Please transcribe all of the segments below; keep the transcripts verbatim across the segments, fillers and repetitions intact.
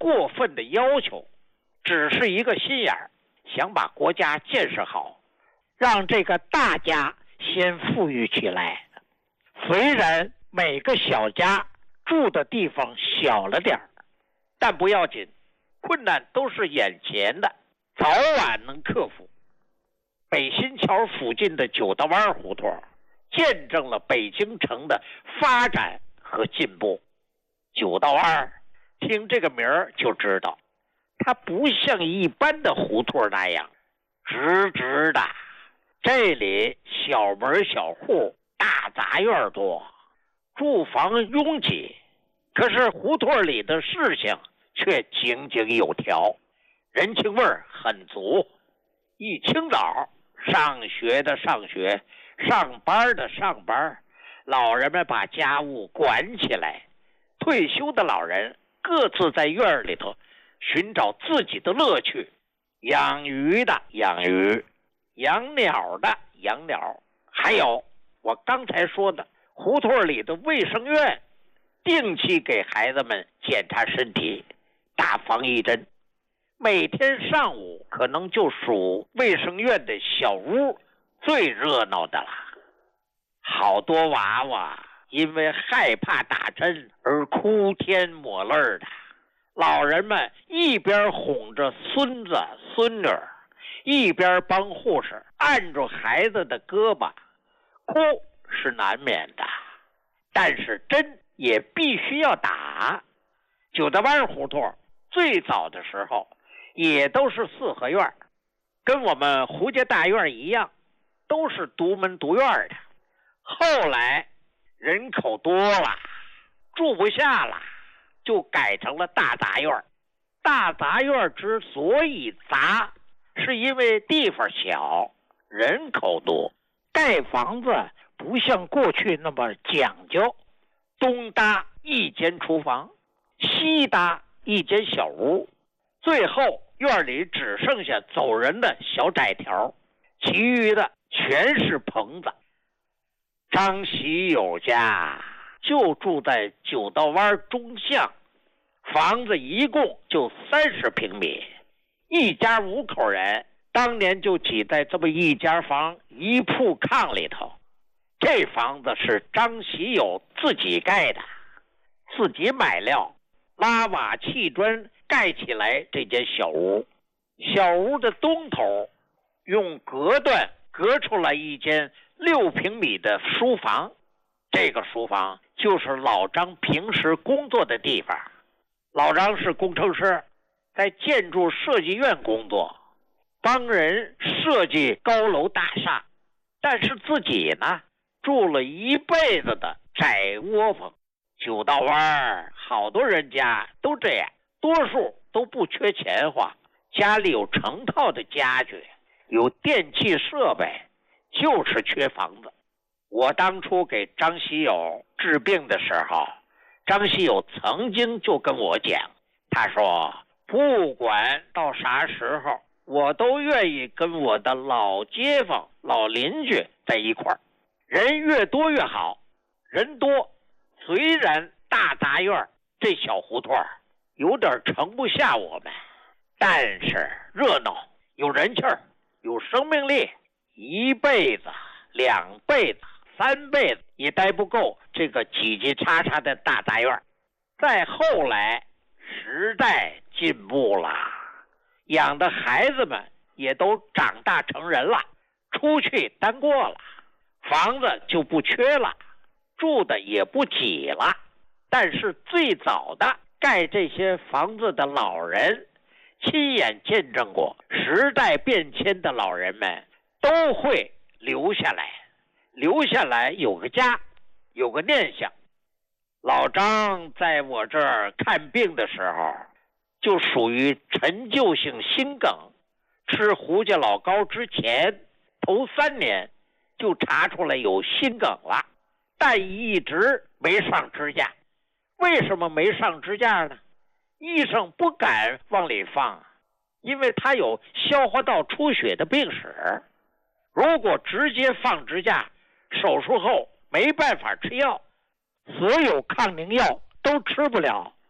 过分的要求，只是一个心眼儿，想把国家建设好，让这个大家先富裕起来。虽然每个小家住的地方小了点儿，但不要紧，困难都是眼前的，早晚能克服。北新桥附近的九道湾胡同见证了北京城的发展和进步。九道湾听这个名儿就知道，它不像一般的胡同那样直直的，这里小门小户，大杂院多，住房拥挤，可是胡同里的事情却井井有条，人情味儿很足。一清早，上学的上学，上班的上班，老人们把家务管起来，退休的老人各自在院里头寻找自己的乐趣，养鱼的养鱼，养鸟的养鸟，还有我刚才说的胡同里的卫生院，定期给孩子们检查身体，打防疫针。每天上午可能就属卫生院的小屋最热闹的了，好多娃娃因为害怕打针而哭天抹泪的，老人们一边哄着孙子孙女，一边帮护士按住孩子的胳膊，哭是难免的，但是针也必须要打。九道湾胡同最早的时候也都是四合院，跟我们胡家大院一样，都是独门独院的。后来人口多了，住不下了，就改成了大杂院。大杂院之所以杂，是因为地方小，人口多，盖房子不像过去那么讲究，东搭一间厨房，西搭一间小屋，最后院里只剩下走人的小窄条，其余的全是棚子。张喜友家就住在九道湾中巷，房子一共就三十平米，一家五口人当年就挤在这么一间房一铺炕里头。这房子是张喜友自己盖的，自己买料，拉瓦砌砖盖起来这间小屋。小屋的东头用隔断隔出来一间六平米的书房，这个书房就是老张平时工作的地方。老张是工程师，在建筑设计院工作，帮人设计高楼大厦，但是自己呢住了一辈子的窄窝棚。九道湾好多人家都这样，多数都不缺钱花，家里有成套的家具，有电器设备，就是缺房子。我当初给张喜友治病的时候，张喜友曾经就跟我讲，他说不管到啥时候，我都愿意跟我的老街坊老邻居在一块儿，人越多越好。人多，虽然大杂院这小胡同有点盛不下我们，但是热闹，有人气儿，有生命力，一辈子两辈子三辈子也待不够这个挤挤叉叉的大杂院。再后来时代进步了，养的孩子们也都长大成人了，出去单过了，房子就不缺了，住的也不挤了。但是最早的盖这些房子的老人，亲眼见证过时代变迁的老人们都会留下来，留下来有个家，有个念想。老张在我这儿看病的时候，就属于陈旧性心梗，吃胡家老膏之前头三年就查出来有心梗了，但一直没上支架。为什么没上支架呢？医生不敢往里放，因为他有消化道出血的病史，如果直接放支架，手术后没办法吃药，所有抗凝药都吃不了，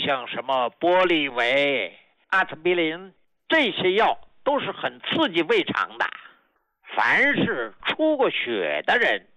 像什么玻利维、阿司匹林这些药都是很刺激胃肠的。凡是出过血的人，